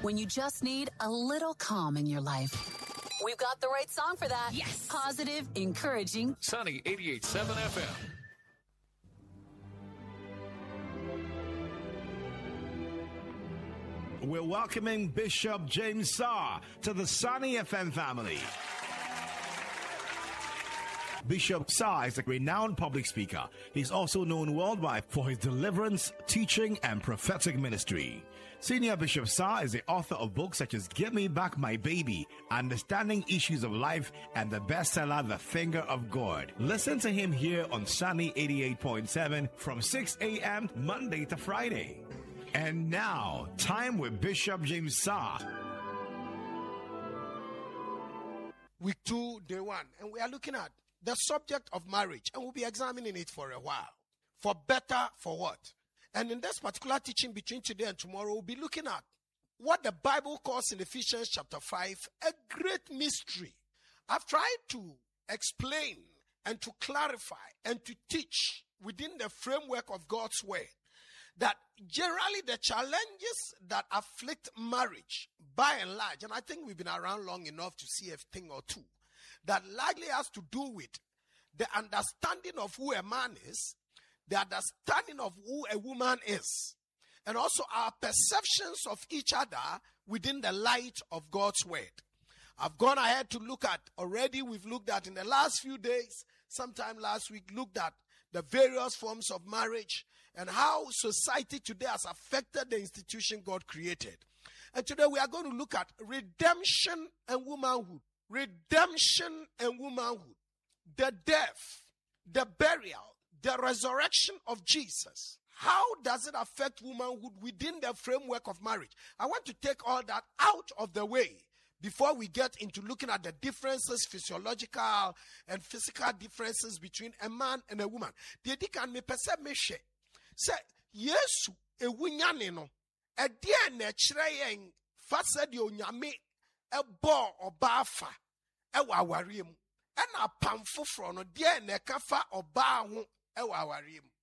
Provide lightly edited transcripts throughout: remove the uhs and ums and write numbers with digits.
When you just need a little calm in your life. We've got the right song for that. Yes. Positive, encouraging. Sunny 88.7 FM. We're welcoming Bishop James Saar to the Sunny FM family. Bishop Saar is a renowned public speaker. He's also known worldwide for his deliverance, teaching, and prophetic ministry. Senior Bishop Saar is the author of books such as Give Me Back My Baby, Understanding Issues of Life, and the bestseller The Finger of God. Listen to him here on Sunny 88.7 from 6 a.m. Monday to Friday. And now, time with Bishop James Saar. Week 2, day 1. And we are looking at the subject of marriage. And we'll be examining it for a while. For better, for what? And in this particular teaching between today and tomorrow, we'll be looking at what the Bible calls in Ephesians chapter 5, a great mystery. I've tried to explain and to clarify and to teach within the framework of God's word that generally the challenges that afflict marriage, by and large, and I think we've been around long enough to see a thing or two, that largely has to do with the understanding of who a man is, the understanding of who a woman is, and also our perceptions of each other within the light of God's word. I've gone ahead to look at, already we've looked at in the last few days, sometime last week, looked at the various forms of marriage and how society today has affected the institution God created. And today we are going to look at redemption and womanhood. Redemption and womanhood. The death, the burial, the resurrection of Jesus. How does it affect womanhood within the framework of marriage? I want to take all that out of the way before we get into looking at the differences, physiological and physical differences between a man and a woman. Dedi kan me pese me hwe. Se Yesu ewunyane no, e de na kire yen fa se de onyame ebo oba afa e wa aware mu. E na pam foforo no de na ka fa oba ho e wa aware mu.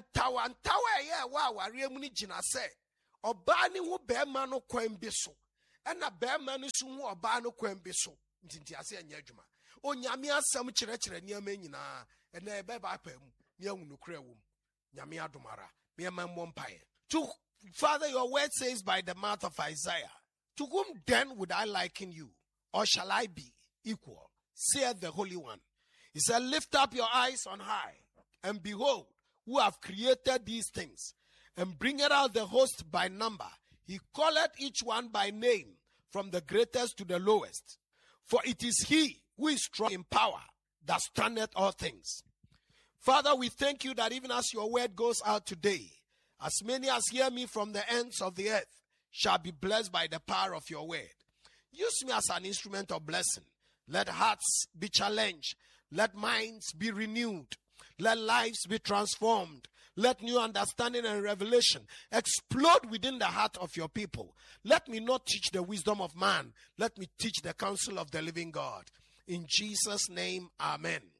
Entawa ye wa aware mu ni gina se oba ni ho be ma no kwan bi so. And a bear man is soon or bano quembiso, Tintiasi and Yajuma. O Yamia some chirechre near Menina, and a bebapem, young Nucreum, Yamia Dumara, mere man wampire. To Father, your word says by the mouth of Isaiah, to whom then would I liken you, or shall I be equal? Saith the Holy One. He said, lift up your eyes on high, and behold, who have created these things, and bring it out the host by number. He calleth each one by name, from the greatest to the lowest. For it is he who is strong in power that standeth all things. Father, we thank you that even as your word goes out today, as many as hear me from the ends of the earth shall be blessed by the power of your word. Use me as an instrument of blessing. Let hearts be challenged. Let minds be renewed. Let lives be transformed. Let new understanding and revelation explode within the heart of your people. Let me not teach the wisdom of man. Let me teach the counsel of the living God. In Jesus' name, amen.